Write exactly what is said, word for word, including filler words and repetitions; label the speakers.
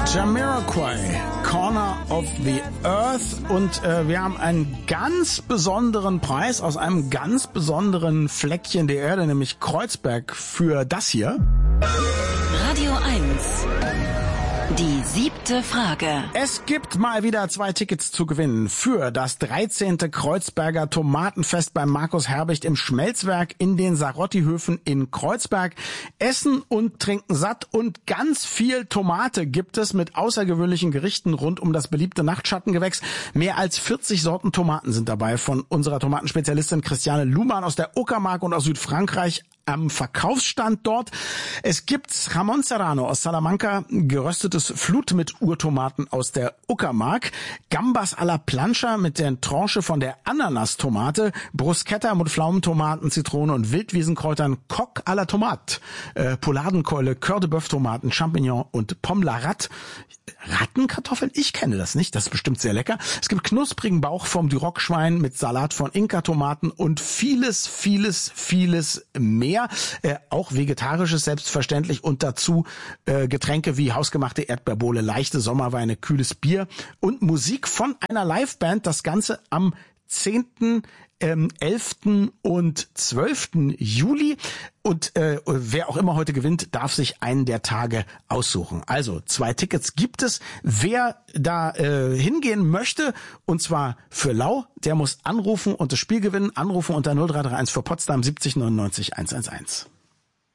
Speaker 1: Jamiroquai, Corner of the Earth, und äh, wir haben einen ganz besonderen Preis aus einem ganz besonderen Fleckchen der Erde, nämlich Kreuzberg, für das hier.
Speaker 2: Radio eins. Die siebte Frage.
Speaker 1: Es gibt mal wieder zwei Tickets zu gewinnen für das dreizehnte Kreuzberger Tomatenfest bei Markus Herbicht im Schmelzwerk in den Sarotti-Höfen in Kreuzberg. Essen und trinken satt und ganz viel Tomate gibt es mit außergewöhnlichen Gerichten rund um das beliebte Nachtschattengewächs. Mehr als vierzig Sorten Tomaten sind dabei von unserer Tomatenspezialistin Christiane Luhmann aus der Uckermark und aus Südfrankreich am Verkaufsstand dort. Es gibt Jamon Serrano aus Salamanca, geröstetes Flut mit Urtomaten aus der Uckermark, Gambas à la Plancha mit der Tranche von der Ananastomate, Bruschetta mit Pflaumentomaten, Zitrone und Wildwiesenkräutern, Coq à la Tomate, äh, Pouladenkeule, Cœur de Bœuf Tomaten, Champignon und Pomme la Rat. Rattenkartoffeln? Ich kenne das nicht, das ist bestimmt sehr lecker. Es gibt knusprigen Bauch vom Duroc-Schwein mit Salat von Inka-Tomaten und vieles, vieles, vieles mehr. Äh, auch vegetarisches selbstverständlich und dazu äh, Getränke wie hausgemachte Erdbeerbohle, leichte Sommerweine, kühles Bier und Musik von einer Liveband. Das Ganze am zehnten, Ähm, elften und zwölften Juli. Und äh, wer auch immer heute gewinnt, darf sich einen der Tage aussuchen. Also zwei Tickets gibt es. Wer da äh, hingehen möchte, und zwar für Lau, der muss anrufen und das Spiel gewinnen. Anrufen unter null drei drei eins für Potsdam siebzig neunundneunzig eins eins eins.